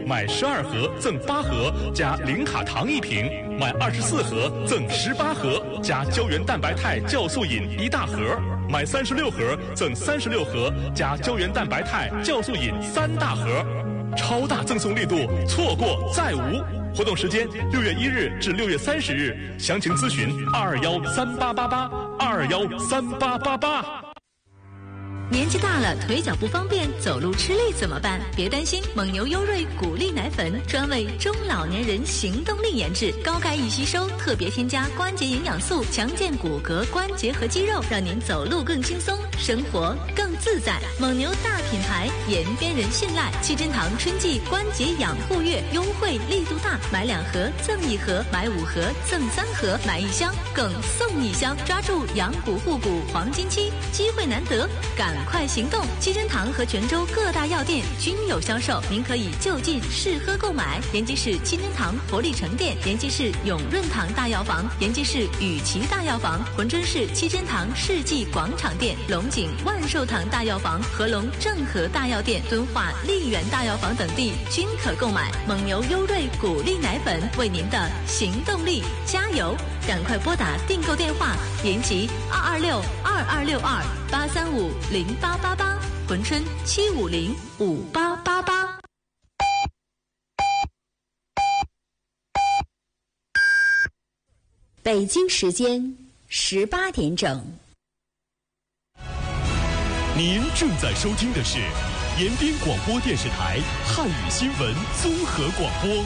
买12盒赠8盒，加零卡糖1瓶；买24盒赠18盒，加胶原蛋白肽酵素饮1大盒；买36盒赠36盒，加胶原蛋白肽酵素饮3大盒。超大赠送力度，错过再无。活动时间6月1日至6月30日，详情咨询2213888，2213888。 年纪大了，腿脚不方便，走路吃力怎么办？别担心，蒙牛优瑞谷粒奶粉专为中老年人行动力研制，高钙易吸收，特别添加关节营养素，强健骨骼、关节和肌肉，让您走路更轻松，生活更自在。蒙牛大品牌，延边人信赖。七珍堂春季关节养护月优惠力度大，买2盒赠1盒，买5盒赠3盒，买1箱更送1箱，抓住养骨护骨黄金期，机会难得，赶快行动！七珍堂和泉州各大药店均有销售，您可以就近试喝购买。延吉市七珍堂活力城店、延吉市永润堂大药房、延吉市雨琦大药房、珲春市七珍堂世纪广场店、龙井万寿堂大药房、合龙正和大药店、敦化丽园大药房等地均可购买。蒙牛优瑞谷粒奶粉，为您的行动力加油！赶快拨打订购电话：延吉226-2262-835-0888，珲春750-5888。 北京时间18点整。 您正在收听的是延边广播电视台汉语新闻综合广播。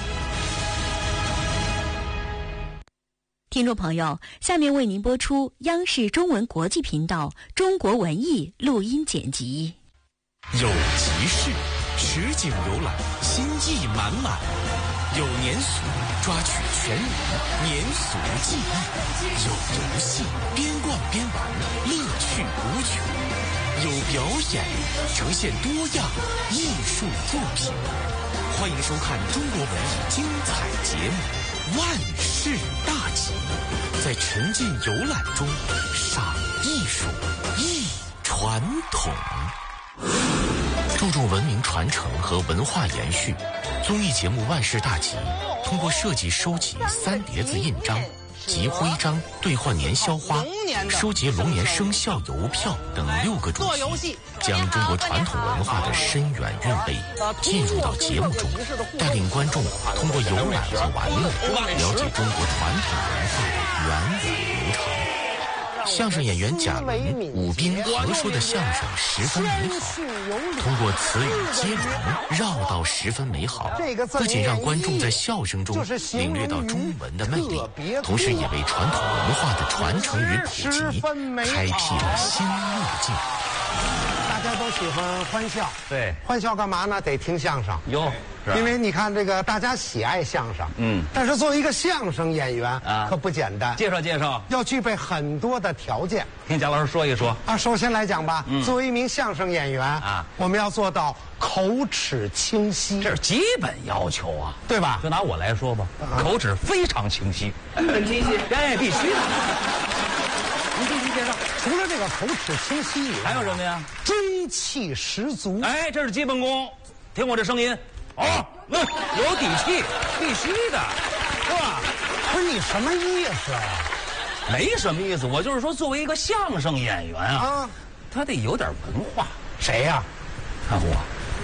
听众朋友，下面为您播出央视中文国际频道中国文艺录音剪辑。 有集市，实景游览，心意满满；有年俗，抓取全民年俗记忆；有游戏，边逛边玩，乐趣无穷；有表演，呈现多样艺术作品。欢迎收看中国文艺精彩节目《万事大吉》，在沉浸游览中赏艺术、忆传统。注重文明传承和文化延续，综艺节目《万事大吉》通过设计收集3叠字印章、集徽章、兑换年宵花、收集龙年生肖邮票等6个主题，将中国传统文化的深远韵味进入到节目中，带领观众通过游览和玩乐，了解中国传统文化的源远流长。相声演员贾伦、武斌合说的相声十分美好，通过词语接龙绕道十分美好，不仅让观众在笑声中领略到中文的魅力，同时也为传统文化的传承与普及开辟了新路径。 大家都喜欢欢笑， 对， 欢笑干嘛呢？得听相声。 有， 因为你看这个大家喜爱相声，但是作为一个相声演员可不简单。 介绍介绍， 要具备很多的条件。 听贾老师说一说啊。首先来讲吧，作为一名相声演员啊， 我们要做到口齿清晰， 这是基本要求啊， 对吧？ 就拿我来说吧，口齿非常清晰， 很清晰， 哎，必须的。您继续介绍。 除了这个口齿清晰以外， 还有什么呀？ 中气十足。 哎，这是基本功。听我这声音，有底气，必须的，是吧？ 不是你什么意思啊？ 没什么意思，我就是说，作为一个相声演员啊，他得有点文化。 谁呀？ 看我。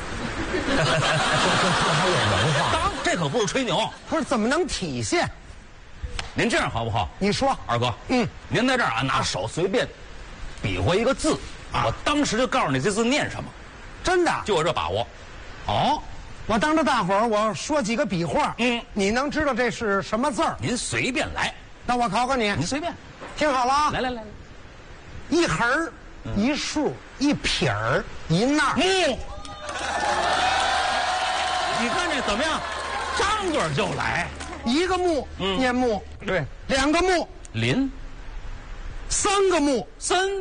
还有文化？ 当这可不是吹牛。 不是，怎么能体现？ 您这样好不好？ 你说， 二哥，您在这儿啊，拿手随便比划一个字，我当时就告诉你这字念什么。 真的？ 就我这把握。哦， 我当着大伙儿，我说几个笔画，你能知道这是什么字儿？ 您随便来。 那我考考你， 您随便。 听好了啊！ 来， 一横一竖一撇儿一捺木。你看这怎么样？张嘴就来。 一个木念木， 对 ；2个木林 ；3个木森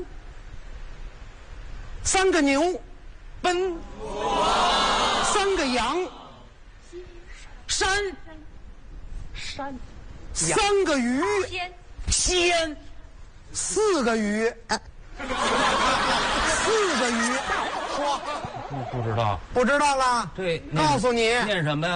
；3个牛奔 ；3个羊山 ；3个鱼仙 ；4个鱼，4个鱼，说不知道不知道了？ 对， 告诉你念什么呀？